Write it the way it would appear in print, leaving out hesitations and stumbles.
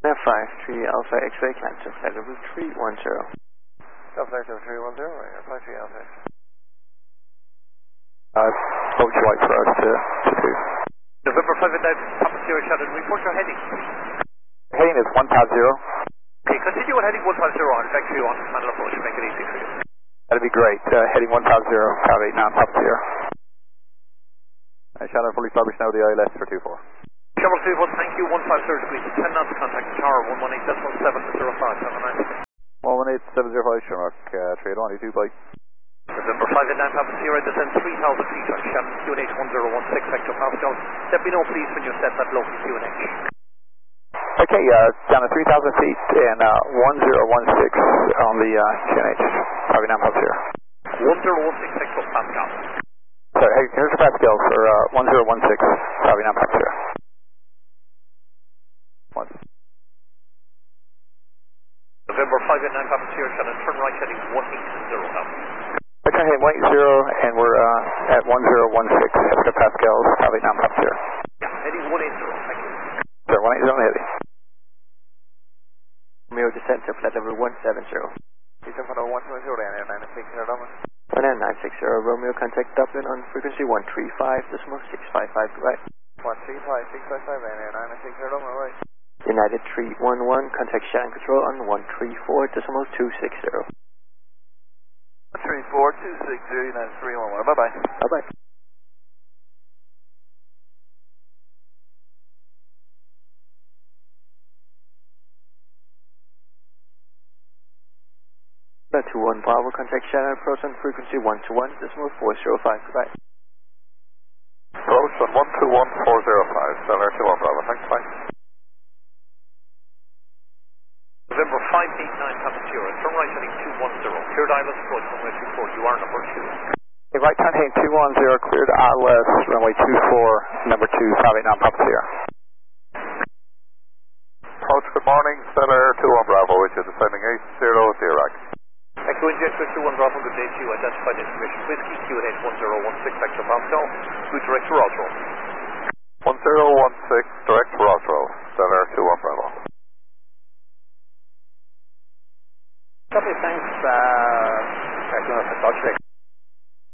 53 Alpha X-ray, climb to flight level 310. Flight level 310, right, 53 Alpha X. Approach right for us to 2. November 5 and 9, Papa Sierra Shannon, report your heading. Heading is 150. Okay, continue on heading 150 on, factory on, final approach, make it easy for you. That'd be great. Heading 150, Papa 89, Papa Sierra. Shannon fully established now the ILS for 24. Sherlock 31, thank you, 150 degrees, 10 knots, contact tower 118.705, have a nice day. 118.705, Shamrock, 382, bye. November 5 and 9, Papa Sierra, descend 3,000 feet on Shannon, QNH 1016 hectopascal. Let me know please when you set that local QNH. Okay, down to 3,000 feet and 1016 on the QNH, Papa 89, Papa Sierra. 1016 hectopascal. Sorry, here's your Pascal for 1016, Papa 89, Papa Sierra. November 5 and 9, Papa Sierra, Shannon, turn right heading 180 now. Okay, heading 180 and we're at 1016, hectopascals, Papa 89, Papa Sierra. Yeah, heading 180, thank you. Sir, 180 heavy. Romeo descent to flight level 170. Descent for 170, and 960, Dublin. 960, Romeo, contact Dublin on frequency 135.655, goodbye. 135.655, and 960, Dublin, right. United 311, contact Shannon Control on 134.260. 134.260, United 311, bye-bye. Bye-bye. Flight 21 Bravo, contact Shannon approach on frequency 121.405, goodbye. Approach on 121.405, Stellar 21 Bravo, thanks, bye. November 589, Papa Sierra, turn right heading 210, cleared ILS approach runway 24, you are number 2. Okay, right turn heading 210, cleared ILS, runway 24, number 2, Papa 89, Papa Sierra. Approach, good morning, Stellar 21 Bravo, which is descending 80 Iraq. Echo Injector 21 Bravo, good day to you, identified information, Whiskey, QNH 1016 hectopascal, good direct to Roswell. 1016